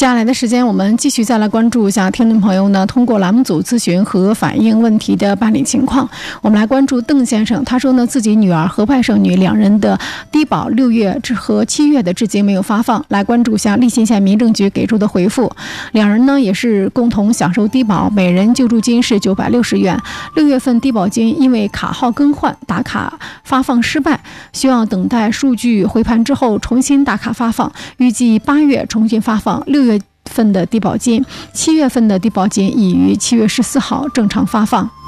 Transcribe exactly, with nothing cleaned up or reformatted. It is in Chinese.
接下来的时间，我们继续再来关注一下听众朋友呢通过栏目组咨询和反映问题的办理情况。我们来关注邓先生，他说呢自己女儿和外甥女两人的低保六月和七月的至今没有发放，来关注一下立新县民政局给出的回复。两人呢也是共同享受低保，每人救助金是九百六十元。六月份低保金因为卡号更换，打卡发放失败，需要等待数据回盘之后重新打卡发放，预计八月重新发放六月份的低保金，七月份的低保金已于七月十四号正常发放。